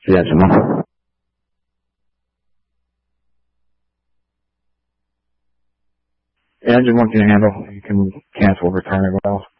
See that tomorrow. Yeah, just want you to handle. You can cancel, return it, well.